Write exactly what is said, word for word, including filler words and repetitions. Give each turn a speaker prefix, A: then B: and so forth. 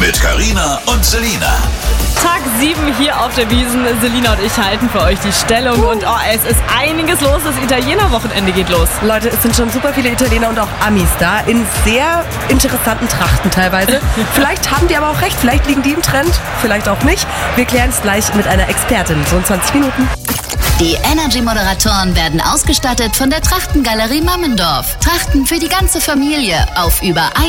A: mit Carina und Selina.
B: Tag sieben hier auf der Wiesn. Selina und ich halten für euch die Stellung. Und oh, es ist einiges los. Das Italiener-Wochenende geht los.
C: Leute, es sind schon super viele Italiener und auch Amis da. In sehr interessanten Trachten teilweise. Vielleicht haben die aber auch recht. Vielleicht liegen die im Trend. Vielleicht auch nicht. Wir klären es gleich mit einer Expertin. So in zwanzig Minuten.
D: Die Energy-Moderatoren werden ausgestattet von der Trachtengalerie Mammendorf. Trachten für die ganze Familie auf über